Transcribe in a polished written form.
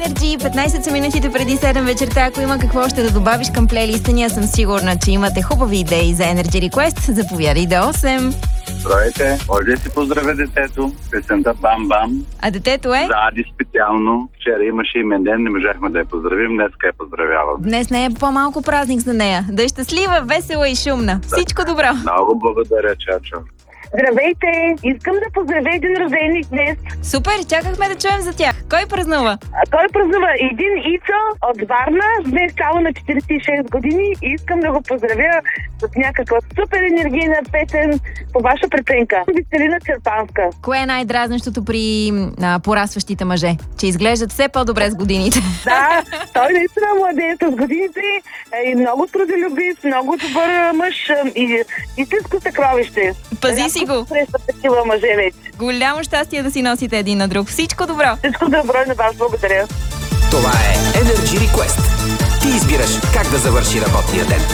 Energy, 15 са минутите преди 7 вечерта. Ако има какво още да добавиш към плейлиста ни, аз съм сигурна, че имате хубави идеи за Energy Request. Заповядай до 8. Здравейте, може да си поздравя детето, песента Бам Бам. А детето е? За Ади специално. Вчера имаше имен ден, не можахме да я поздравим, днеска я поздравявам. Днес не е по-малко празник за нея. Да е щастлива, весела и шумна. Всичко добро! Много благодаря, чачо. Здравейте! Искам да поздравя един рожденик днес. Супер, чакахме да чуем за тях. Кой празнува? Той празнува един Ицо от Варна, днес само на 46 години и искам да го поздравя с някаква супер енергийна песен по ваша преценка. Веселина Черпанска. Кое е най-дразнещото при порастващите мъже? Че изглеждат все по-добре с годините. Да, той наистина младеец с годините и много трудолюбив, много добър мъж и истинско съкровище. Пази си го! Срещат такива мъже вече. Голямо щастие да си носите един на друг. Всичко добро! Всичко добро и на вас, благодаря. Това е Energy Request. Ти избираш как да завърши работния ден.